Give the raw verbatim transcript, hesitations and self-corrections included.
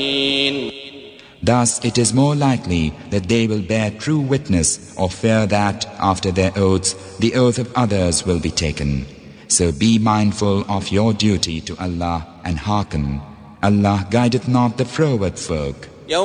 Thus it is more likely that they will bear true witness or fear that, after their oaths, the oath of others will be taken. So be mindful of your duty to Allah and hearken. Allah guideth not the froward folk.